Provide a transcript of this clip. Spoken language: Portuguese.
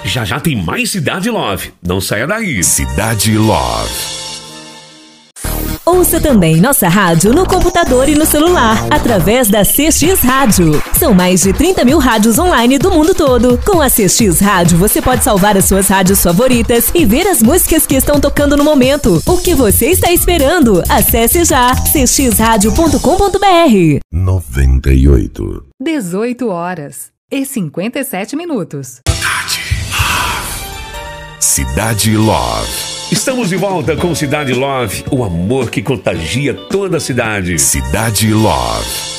Já já tem mais Cidade Love. Não saia daí. Cidade Love. Ouça também nossa rádio no computador e no celular, através da CX Rádio. São mais de 30 mil rádios online do mundo todo. Com a CX Rádio, você pode salvar as suas rádios favoritas e ver as músicas que estão tocando no momento. O que você está esperando? Acesse já cxradio.com.br. 98. 18h57. Cidade Love. Estamos de volta com Cidade Love, o amor que contagia toda a cidade. Cidade Love.